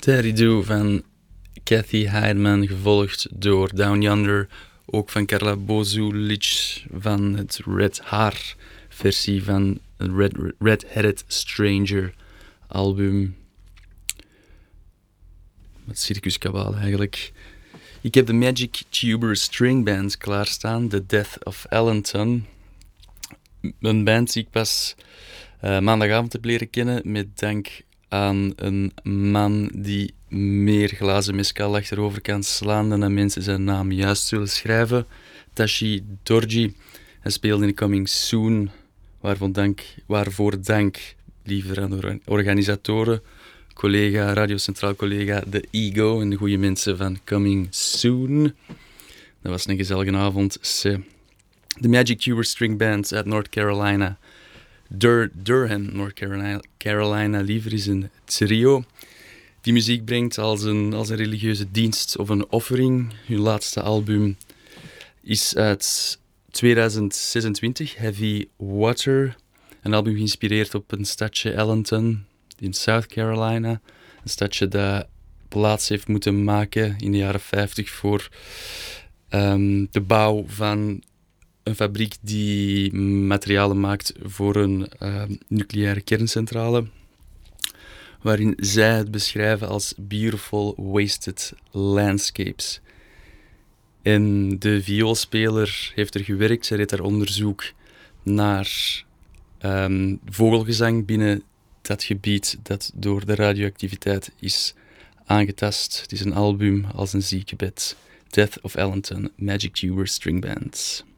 Terry-Do van Kathy Heidemann, gevolgd door Down Yonder, ook van Carla Bozulic van het Red Haar versie van het Red-Headed Stranger album. Met Circus Kabaal eigenlijk. Ik heb de Magic Tuber String Band klaarstaan, The Death of Allenton. Een band die ik pas maandagavond heb leren kennen, met dank aan een man die meer glazen mezcal achterover kan slaan dan dat mensen zijn naam juist zullen schrijven. Tashi Dorji. Hij speelde in Coming Soon, waarvoor dank liever aan de organisatoren, collega, Radio Centraal collega The Ego en de goede mensen van Coming Soon. Dat was een gezellige avond. De Magic Tuber String Band uit North Carolina. Durham, North Carolina, liever is een trio die muziek brengt als een religieuze dienst of een offering. Hun laatste album is uit 2026, Heavy Water. Een album geïnspireerd op een stadje Allenton in South Carolina. Een stadje dat plaats heeft moeten maken in de jaren 50 voor de bouw van een fabriek die materialen maakt voor een nucleaire kerncentrale, waarin zij het beschrijven als beautiful wasted landscapes. En de vioolspeler heeft er gewerkt, zij deed daar onderzoek naar vogelgezang binnen dat gebied dat door de radioactiviteit is aangetast. Het is een album als een ziekbed. Death of Allenton, Magic Tuber String Band.